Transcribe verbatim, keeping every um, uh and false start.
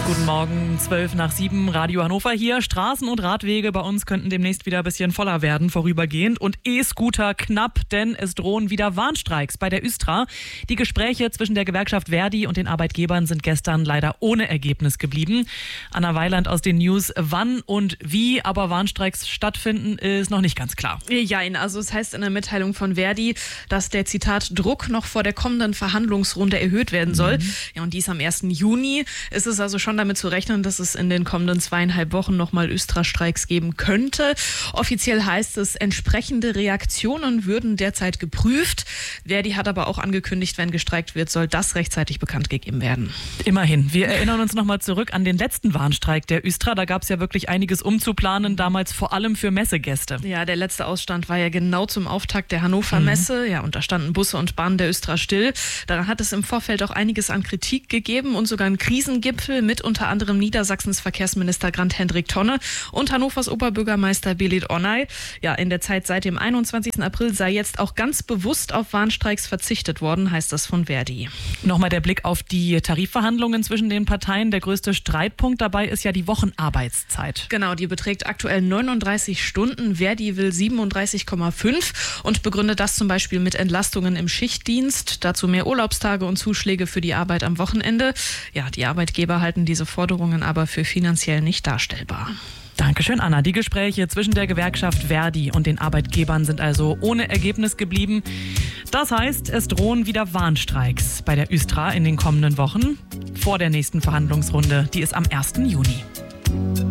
Guten Morgen, zwölf nach sieben, Radio Hannover hier. Straßen und Radwege bei uns könnten demnächst wieder ein bisschen voller werden, vorübergehend. Und E-Scooter knapp, denn es drohen wieder Warnstreiks bei der Üstra. Die Gespräche zwischen der Gewerkschaft Verdi und den Arbeitgebern sind gestern leider ohne Ergebnis geblieben. Anna Weiland aus den News. Wann und wie aber Warnstreiks stattfinden, ist noch nicht ganz klar. Ja, also es heißt in der Mitteilung von Verdi, dass der, Zitat, Druck noch vor der kommenden Verhandlungsrunde erhöht werden soll. Mhm. Ja, und dies am ersten Juni. Ist es also schon damit zu rechnen, dass es in den kommenden zweieinhalb Wochen nochmal Östra-Streiks geben könnte. Offiziell heißt es, entsprechende Reaktionen würden derzeit geprüft. Verdi hat aber auch angekündigt, wenn gestreikt wird, soll das rechtzeitig bekannt gegeben werden. Immerhin. Wir erinnern uns nochmal zurück an den letzten Warnstreik der Östra. Da gab es ja wirklich einiges umzuplanen, damals vor allem für Messegäste. Ja, der letzte Ausstand war ja genau zum Auftakt der Hannover Messe. Mhm. Ja, und da standen Busse und Bahnen der Östra still. Daran hat es im Vorfeld auch einiges an Kritik gegeben und sogar einen Krisengipfel mit unter anderem Niedersachsens Verkehrsminister Grant-Hendrik Tonne und Hannovers Oberbürgermeister Belit Onay. Ja, in der Zeit seit dem einundzwanzigsten April sei jetzt auch ganz bewusst auf Warnstreiks verzichtet worden, heißt das von Verdi. Nochmal der Blick auf die Tarifverhandlungen zwischen den Parteien. Der größte Streitpunkt dabei ist ja die Wochenarbeitszeit. Genau, die beträgt aktuell neununddreißig Stunden. Verdi will siebenunddreißig Komma fünf und begründet das zum Beispiel mit Entlastungen im Schichtdienst. Dazu mehr Urlaubstage und Zuschläge für die Arbeit am Wochenende. Ja, die Arbeitgeber halten diese Forderungen aber für finanziell nicht darstellbar. Dankeschön, Anna. Die Gespräche zwischen der Gewerkschaft Verdi und den Arbeitgebern sind also ohne Ergebnis geblieben. Das heißt, es drohen wieder Warnstreiks bei der Östra in den kommenden Wochen vor der nächsten Verhandlungsrunde. Die ist am ersten Juni.